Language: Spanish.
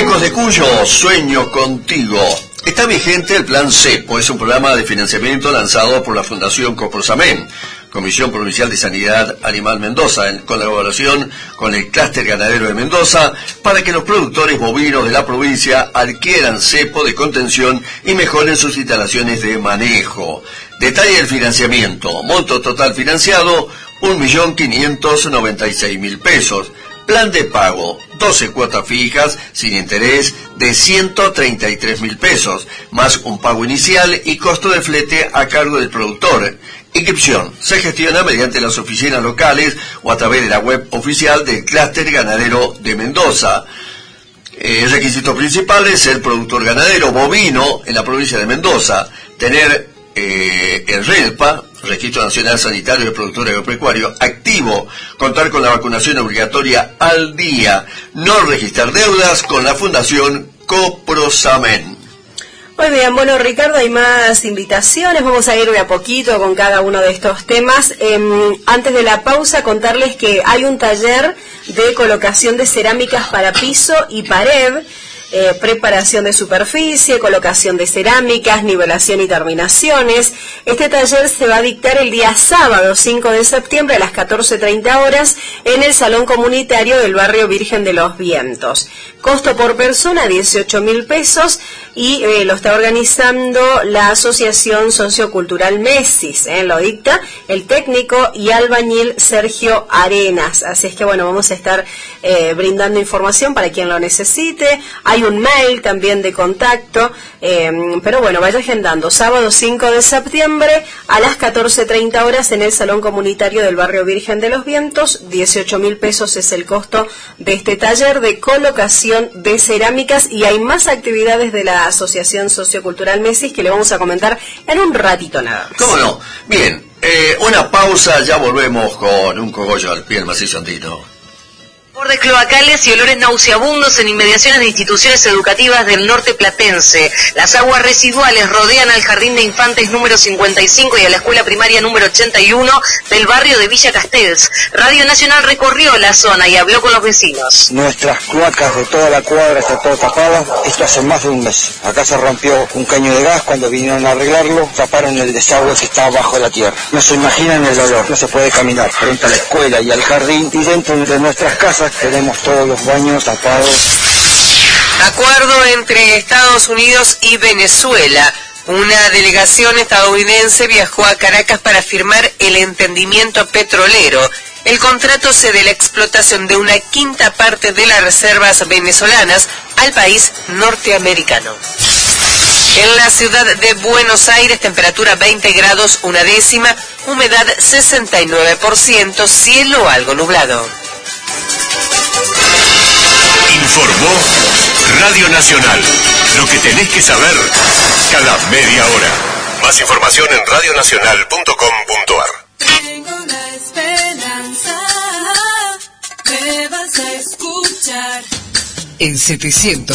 Ecos de Cuyo, sueño contigo. Está vigente el Plan CEPO, es un programa de financiamiento lanzado por la Fundación Coprosamen, Comisión Provincial de Sanidad Animal Mendoza, en colaboración con el Clúster Ganadero de Mendoza, para que los productores bovinos de la provincia adquieran cepo de contención y mejoren sus instalaciones de manejo. Detalle del financiamiento: monto total financiado, 1.596.000 pesos. Plan de pago, 12 cuotas fijas, sin interés, de 133.000 pesos, más un pago inicial y costo de flete a cargo del productor. Inscripción se gestiona mediante las oficinas locales o a través de la web oficial del Clúster Ganadero de Mendoza. El requisito principal es ser productor ganadero bovino en la provincia de Mendoza, tener el RELPA, Registro Nacional Sanitario de Productor Agropecuario, activo, contar con la vacunación obligatoria al día, no registrar deudas con la Fundación Coprosamen. Muy bien, bueno, Ricardo, hay más invitaciones, vamos a ir de a poquito con cada uno de estos temas. Antes de la pausa, contarles que hay un taller de colocación de cerámicas para piso y pared, preparación de superficie, colocación de cerámicas, nivelación y terminaciones. Este taller se va a dictar el día sábado 5 de septiembre a las 14:30 horas en el Salón Comunitario del Barrio Virgen de los Vientos. Costo por persona 18.000 pesos y lo está organizando la Asociación Sociocultural Mesis, lo dicta el técnico y albañil Sergio Arenas. Así es que bueno, vamos a estar brindando información para quien lo necesite. Hay un mail también de contacto, pero bueno, vaya agendando. Sábado 5 de septiembre a las 14:30 horas en el Salón Comunitario del Barrio Virgen de los Vientos. 18.000 pesos es el costo de este taller de colocación de cerámicas, y hay más actividades de la Asociación Sociocultural Mesis que le vamos a comentar en un ratito nada más. ¿Cómo no? Bien, una pausa, ya volvemos con un cogollo al pie del macizo andino. De cloacales y olores nauseabundos en inmediaciones de instituciones educativas del norte platense. Las aguas residuales rodean al Jardín de Infantes número 55 y a la escuela primaria número 81 del barrio de Villa Castells. Radio Nacional recorrió la zona y habló con los vecinos. Nuestras cloacas de toda la cuadra está todo tapado. Esto hace más de un mes. Acá se rompió un caño de gas. Cuando vinieron a arreglarlo, taparon el desagüe que está bajo la tierra. No se imaginan el dolor. No se puede caminar frente a la escuela y al jardín, y dentro de nuestras casas tenemos todos los baños tapados. Acuerdo entre Estados Unidos y Venezuela. Una delegación estadounidense viajó a Caracas para firmar el entendimiento petrolero. El contrato cede la explotación de una quinta parte de las reservas venezolanas al país norteamericano. En la ciudad de Buenos Aires, temperatura 20 grados una décima, humedad 69%, cielo algo nublado. Informó Radio Nacional. Lo que tenés que saber cada media hora. Más información en radionacional.com.ar. Tengo una esperanza, me vas a escuchar. En 700